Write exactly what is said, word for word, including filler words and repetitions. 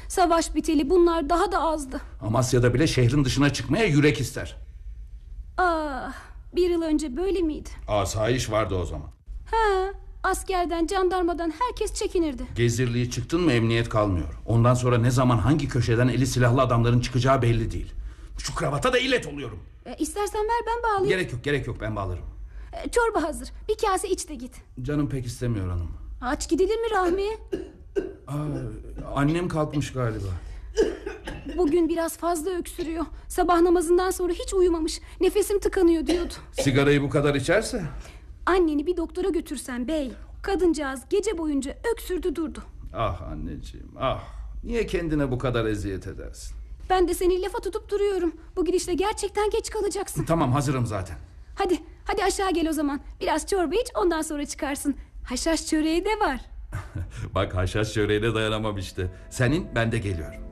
Savaş biteli bunlar daha da azdı. Amasya'da bile şehrin dışına çıkmaya yürek ister. Ah, bir yıl önce böyle miydi? Asayiş vardı o zaman. Ha, askerden, jandarmadan herkes çekinirdi. Gezirliği çıktın mı emniyet kalmıyor. Ondan sonra ne zaman hangi köşeden eli silahlı adamların çıkacağı belli değil. Şu kravata da illet oluyorum. e, İstersen ver, ben bağlayayım. Gerek yok gerek yok, ben bağlarım. e, Çorba hazır, bir kase iç de git. Canım pek istemiyor hanım. Aç gidilir mi Rahmi? Aa, annem kalkmış galiba. Bugün biraz fazla öksürüyor. Sabah namazından sonra hiç uyumamış. Nefesim tıkanıyor diyordu. Sigarayı bu kadar içerse. Anneni bir doktora götürsen bey. Kadıncağız gece boyunca öksürdü durdu. Ah anneciğim ah. Niye kendine bu kadar eziyet edersin? Ben de seni lafa tutup duruyorum. Bu gidişle gerçekten geç kalacaksın. Tamam, hazırım zaten. Hadi hadi aşağı gel o zaman. Biraz çorba iç, ondan sonra çıkarsın. Haşhaş çöreği de var. Bak, haşhaş çöreğine dayanamam işte. Senin, ben de geliyorum.